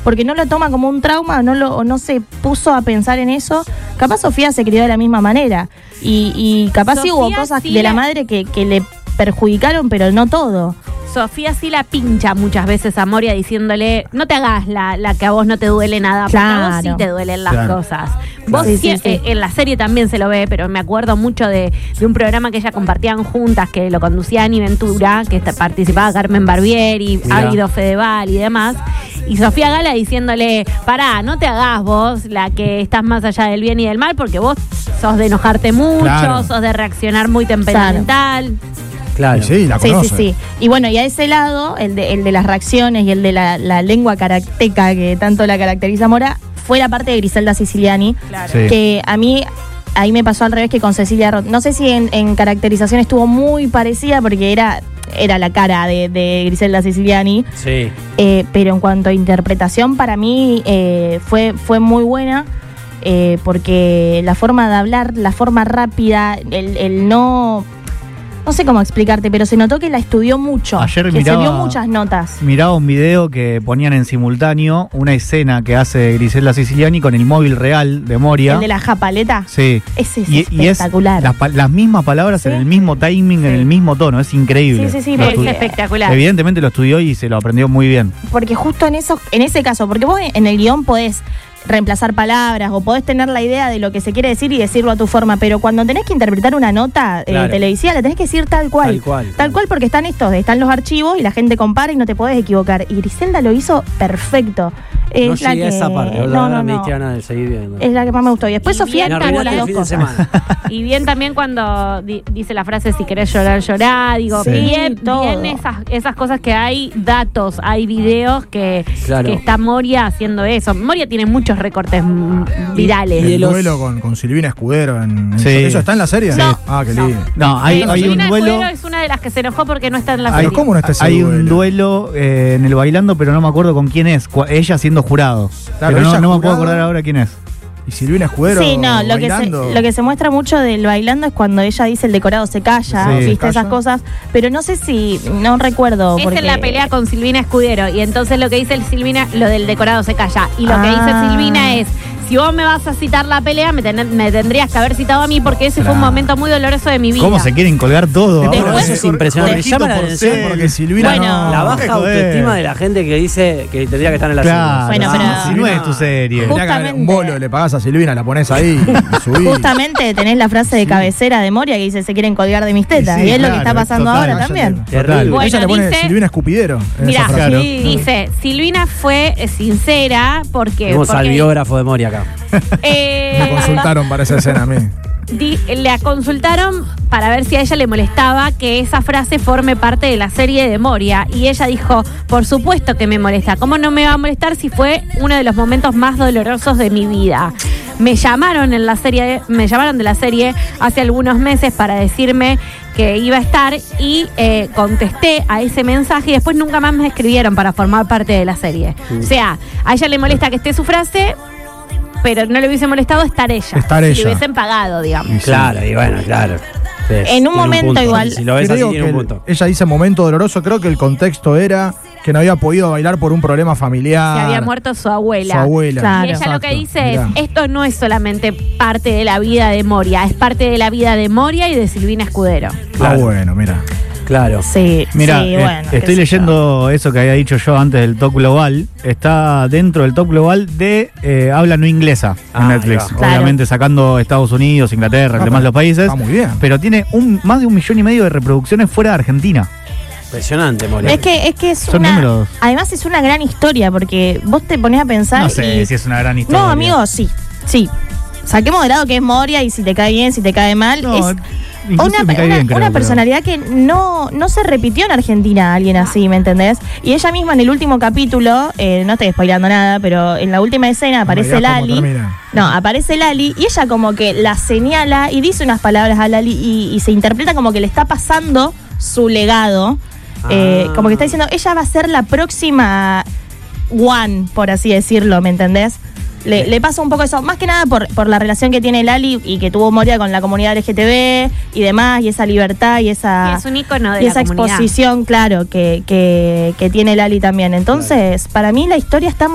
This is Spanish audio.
porque no lo toma como un trauma o no se puso a pensar en eso. Capaz Sofía se crió de la misma manera y capaz Sofía sí hubo cosas de la madre que le perjudicaron, pero no todo. Sofía sí la pincha muchas veces a Moria diciéndole, no te hagas la que a vos no te duele nada, porque a vos sí te duelen las cosas. Vos sí. En la serie también se lo ve, pero me acuerdo mucho de un programa que ellas compartían juntas, que lo conducía Ani Ventura, que participaba Carmen Barbieri, Ávido Fedeval y demás. Y Sofía Gala diciéndole, pará, no te hagas vos la que estás más allá del bien y del mal, porque vos sos de enojarte mucho, sos de reaccionar muy temperamental. Claro. Sí, la conoce. Sí. Y bueno, y a ese lado, el de las reacciones y el de la lengua karakteca que tanto la caracteriza Mora, fue la parte de Griselda Siciliani, que a mí ahí me pasó al revés que con Cecilia Roth. No sé si en caracterización estuvo muy parecida porque era la cara de Griselda Siciliani. Sí. Pero en cuanto a interpretación, para mí fue muy buena. Porque la forma de hablar, la forma rápida, el no sé cómo explicarte, pero se notó que la estudió mucho. Ayer que se vio muchas notas. Miraba un video que ponían en simultáneo, una escena que hace Griselda Siciliani con el móvil real de Moria. ¿El de la japaleta? Sí. Ese es espectacular. Y las mismas palabras en el mismo timing, en el mismo tono. Es increíble. Sí, es espectacular. Evidentemente lo estudió y se lo aprendió muy bien. Porque justo en ese caso, porque vos en el guión podés reemplazar palabras o podés tener la idea de lo que se quiere decir y decirlo a tu forma, pero cuando tenés que interpretar una nota televisiva la tenés que decir tal cual. Tal cual, porque están los archivos y la gente compara y no te podés equivocar. Y Griselda lo hizo perfecto. No llegué a esa parte, no me diste ganas de seguir viendo. Es la que más me gustó. Y después Sofía tuvo las dos cosas. Y bien también cuando dice la frase, si querés llorar, llorá. Digo, bien esas cosas que hay datos, hay videos que está Moria haciendo eso. Moria tiene muchos recortes virales. Y el duelo con Silvina Escudero. ¿Eso está en la serie? No. Ah, qué lindo. No, hay un Silvina duelo. Escudero es una de las que se enojó porque no está en la serie. ¿Cómo no está ese Hay un duelo en el Bailando, pero no me acuerdo con quién es. Ella siendo jurado. Claro, pero no me puedo acordar ahora quién es. Y Silvina Escudero. Sí, no, lo que se muestra mucho del Bailando es cuando ella dice el decorado se calla, viste esas cosas, pero no sé si, no recuerdo. Es en la pelea con Silvina Escudero, y entonces lo que dice Silvina, lo del decorado se calla, y lo que dice Silvina es, si vos me vas a citar la pelea, me tendrías que haber citado a mí, porque ese fue un momento muy doloroso de mi vida. ¿Cómo se quieren colgar todo? Eso es impresionante. Me llama la atención porque Silvina la baja autoestima de la gente que dice que tendría que estar en la serie. Bueno, pero si no es tu serie. Un bolo le pagás a Silvina, la ponés ahí y subís. Justamente tenés la frase de cabecera de Moria que dice se quieren colgar de mis tetas, y es lo que está pasando ahora también. Bueno, ella le pone Silvina Escupidero. Mira, dice, Silvina fue sincera porque... Tenemos al biógrafo de Moria acá. Me consultaron para esa escena a mí. Le consultaron para ver si a ella le molestaba que esa frase forme parte de la serie de Moria, y ella dijo, por supuesto que me molesta, ¿cómo no me va a molestar si fue uno de los momentos más dolorosos de mi vida? Me llamaron de la serie hace algunos meses para decirme que iba a estar y contesté a ese mensaje y después nunca más me escribieron para formar parte de la serie. O sea, a ella le molesta que esté su frase, pero no le hubiese molestado estar ella. Si le hubiesen pagado, digamos. Claro, y bueno, claro. En un momento igual. Si lo ves así, tiene un punto. Ella dice momento doloroso, creo que el contexto era que no había podido bailar por un problema familiar. Se había muerto su abuela. Claro. Y ella lo que dice es, esto no es solamente parte de la vida de Moria, es parte de la vida de Moria y de Silvina Escudero. Claro. Bueno, mira. Claro. Sí, mira, bueno, estoy leyendo eso que había dicho yo antes del Top Global. Está dentro del Top Global de habla no inglesa en Netflix. Obviamente sacando Estados Unidos, Inglaterra y demás los países. Está muy bien. Pero tiene más de 1,5 millones de reproducciones fuera de Argentina. Impresionante, Moria. Es que es Son números. Además es una gran historia, porque vos te ponés a pensar. No sé si es una gran historia. No, amigo, sí. Saquemos de lado que es Moria y si te cae bien, si te cae mal. No, es una personalidad que no se repitió en Argentina, alguien así, ¿me entendés? Y ella misma en el último capítulo, no estoy spoilando nada, pero en la última escena aparece Lali. Aparece Lali y ella como que la señala y dice unas palabras a Lali y se interpreta como que le está pasando su legado. Como que está diciendo, ella va a ser la próxima One, por así decirlo, ¿me entendés? Le pasa un poco eso, más que nada por la relación que tiene Lali y que tuvo Moria con la comunidad LGTB y demás, y esa libertad y esa... Y es un ícono de y esa exposición, claro, que tiene Lali también. Entonces, para mí la historia está